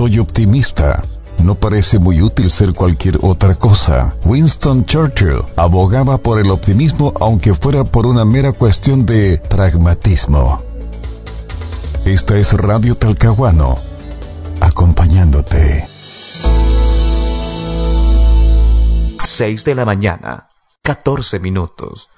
soy optimista. No parece muy útil ser cualquier otra cosa. Winston Churchill abogaba por el optimismo aunque fuera por una mera cuestión de pragmatismo. Esta es Radio Talcahuano, acompañándote. 6 de la mañana, 14 minutos.